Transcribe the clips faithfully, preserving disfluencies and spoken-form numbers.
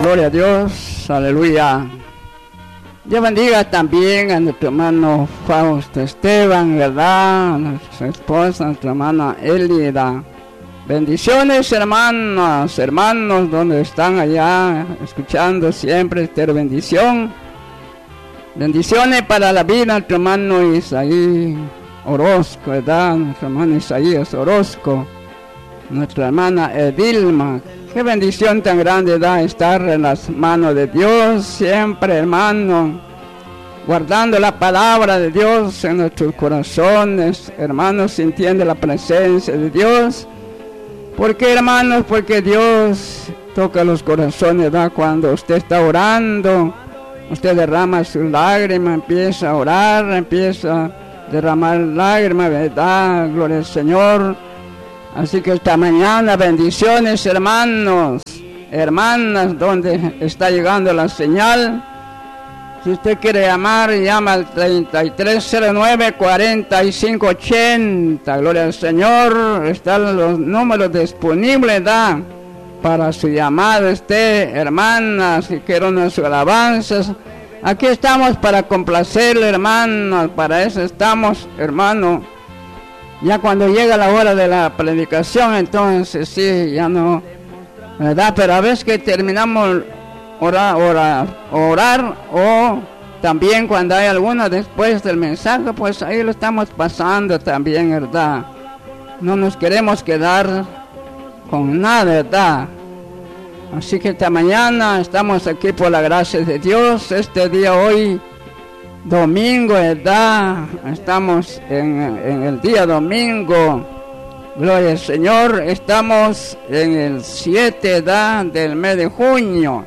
Gloria a Dios, aleluya. Dios bendiga también a nuestro hermano Fausto Esteban, ¿verdad? A nuestra esposa, nuestra hermana Elida. Bendiciones, hermanas, hermanos, donde están allá, escuchando siempre esta bendición. Bendiciones para la vida, nuestro hermano Isaí Orozco, ¿verdad? Nuestro hermano Isaías Orozco, nuestra hermana Edilma. Qué bendición tan grande da estar en las manos de Dios, siempre, hermano, guardando la palabra de Dios en nuestros corazones, hermanos, sintiendo la presencia de Dios. ¿Por qué, hermanos? Porque Dios toca los corazones, ¿verdad? Cuando usted está orando, usted derrama sus lágrimas, empieza a orar, empieza a derramar lágrimas, ¿verdad? Gloria al Señor. Así que esta mañana, bendiciones, hermanos, hermanas, donde está llegando la señal. Si usted quiere llamar, llama al treinta y tres cero nueve, cuarenta y cinco ochenta. Gloria al Señor. Están los números disponibles, ¿da? Para su llamada, usted, hermanas, si quiere unas sus alabanzas. Aquí estamos para complacerle, hermanos. Para eso estamos, hermano. Ya cuando llega la hora de la predicación, entonces sí, ya no, ¿verdad? Pero a veces que terminamos orar, orar, orar o también cuando hay alguna después del mensaje, pues ahí lo estamos pasando también, ¿verdad? No nos queremos quedar con nada, ¿verdad? Así que esta mañana estamos aquí por la gracia de Dios, este día hoy, domingo, ¿verdad? Estamos en, en el día domingo. Gloria al Señor. Estamos en el siete, ¿verdad? Del mes de junio.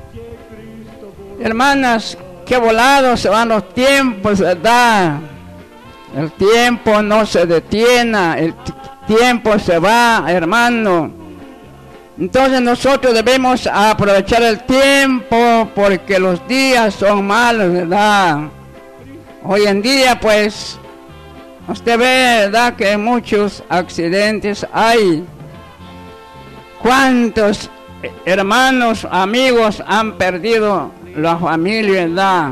Hermanas, qué volados se van los tiempos, ¿verdad? El tiempo no se detiene, el tiempo se va, hermano. Entonces nosotros debemos aprovechar el tiempo porque los días son malos, ¿verdad? Hoy en día, pues, usted ve, ¿verdad?, que muchos accidentes hay. ¿Cuántos hermanos, amigos han perdido la familia, verdad?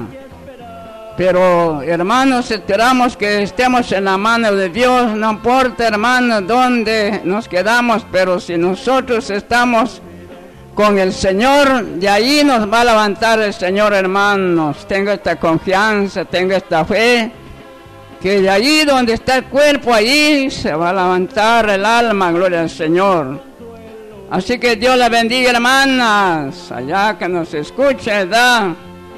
Pero, hermanos, esperamos que estemos en la mano de Dios. No importa, hermanos, dónde nos quedamos, pero si nosotros estamos con el Señor, de ahí nos va a levantar el Señor, hermanos. Tenga esta confianza, tenga esta fe, que de allí donde está el cuerpo, allí se va a levantar el alma, gloria al Señor. Así que Dios la bendiga, hermanas, allá que nos escuche, ¿verdad?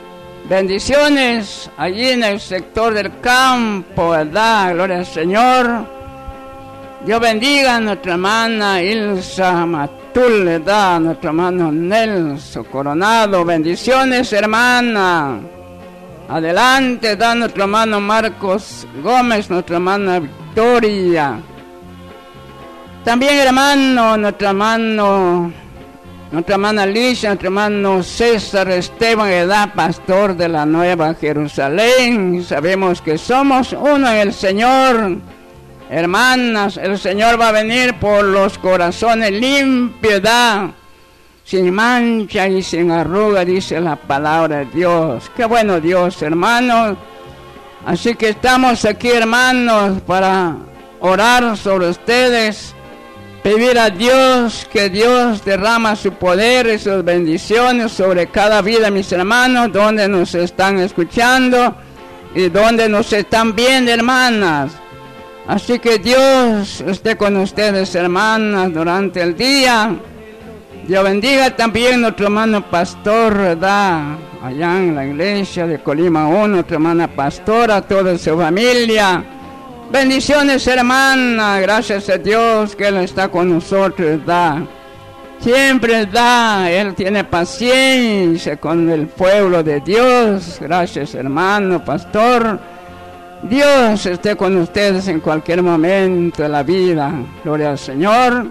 Bendiciones allí en el sector del campo, ¿verdad? Gloria al Señor. Dios bendiga a nuestra hermana Ilsa Matul, ¿verdad? Nuestro hermano Nelson Coronado. Bendiciones, hermana. Adelante, da nuestro hermano Marcos Gómez, nuestra hermana Victoria. También, hermano, nuestro hermano, nuestra hermana Alicia, nuestro hermano César Esteban, ¿verdad? Pastor de la Nueva Jerusalén. Sabemos que somos uno en el Señor. Hermanas, el Señor va a venir por los corazones limpios, ¿verdad? Sin mancha y sin arruga, dice la palabra de Dios. Qué bueno Dios, hermanos. Así que estamos aquí, hermanos, para orar sobre ustedes, pedir a Dios que Dios derrama su poder y sus bendiciones sobre cada vida, mis hermanos, donde nos están escuchando y donde nos están viendo, hermanas. Así que Dios esté con ustedes, hermanas, durante el día. Dios bendiga también a nuestro hermano pastor, ¿verdad? Allá en la iglesia de Colima uno, nuestra hermana pastora, toda su familia. Bendiciones, hermana, gracias a Dios que Él está con nosotros, ¿verdad? Siempre, ¿verdad? Él tiene paciencia con el pueblo de Dios. Gracias, hermano, pastor. Dios esté con ustedes en cualquier momento de la vida. Gloria al Señor.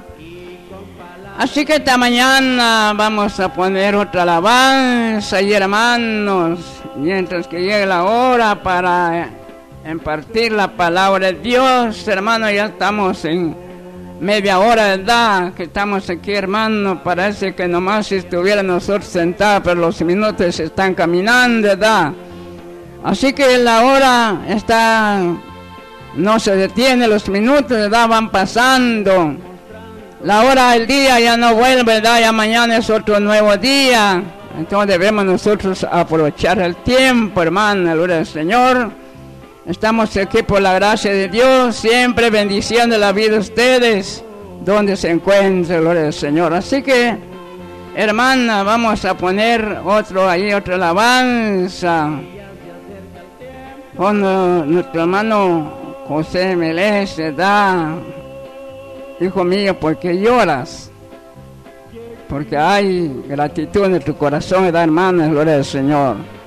Así que esta mañana vamos a poner otra alabanza y, hermanos, mientras que llegue la hora para impartir la palabra de Dios, hermanos, ya estamos en media hora, ¿verdad? Que estamos aquí, hermano, parece que nomás si estuviera nosotros sentados, pero los minutos están caminando, ¿verdad? Así que la hora está, no se detiene, los minutos, ¿verdad? Van pasando. La hora del día ya no vuelve, ¿verdad? Ya mañana es otro nuevo día. Entonces debemos nosotros aprovechar el tiempo, hermano, gloria al Señor. Estamos aquí por la gracia de Dios, siempre bendiciendo la vida de ustedes, donde se encuentre, gloria al Señor. Así que, hermana, vamos a poner otro ahí, otra alabanza. Con nuestro hermano José Melés, da, hijo mío, ¿por qué lloras? Porque hay gratitud en tu corazón, da, hermana, gloria al Señor.